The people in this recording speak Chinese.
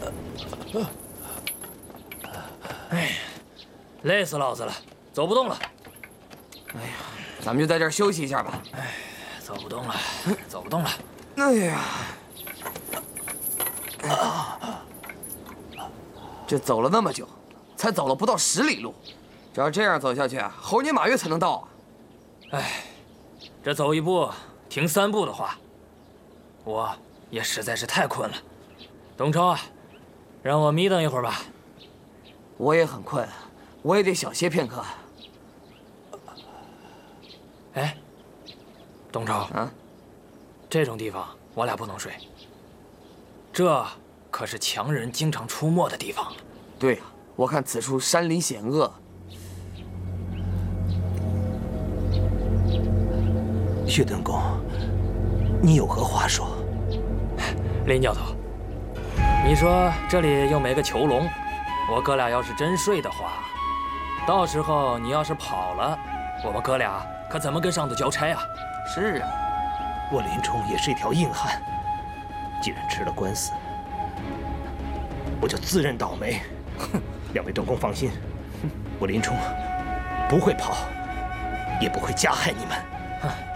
哎，累死老子了，走不动了。 哎呀，咱们就在这儿休息一下吧。 哎，走不动了，走不动了。 哎呀，这走了那么久，才走了不到10里路，只要这样走下去，猴年马月才能到啊！ 哎，这走一步停3步的话，我也实在是太困了。董超啊，让我眯瞪一会儿吧。 我也很困，我也得小歇片刻。 哎，董超啊， 这种地方我俩不能睡，这可是强人经常出没的地方。 对呀，我看此处山林险恶。 薛顿公，你有何话说？ 林教头，你说这里又没个囚笼，我哥俩要是真睡的话，到时候你要是跑了，我们哥俩可怎么跟上头交差啊？ 是啊， 我林冲也是一条硬汉，既然吃了官司，我就自认倒霉。哼，2位顿公放心，我林冲不会跑，也不会加害你们。